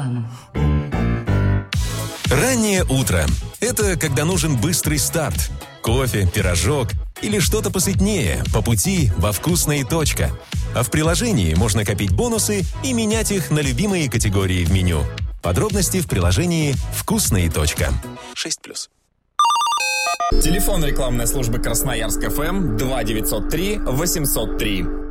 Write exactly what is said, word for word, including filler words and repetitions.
Реклама. Раннее утро. Это когда нужен быстрый старт. Кофе, пирожок или что-то посытнее по пути во «Вкусная точка». А в приложении можно копить бонусы и менять их на любимые категории в меню. Подробности в приложении «Вкусная точка». шесть плюс. Телефон рекламной службы Красноярск ФМ два девятьсот три восемьсот три.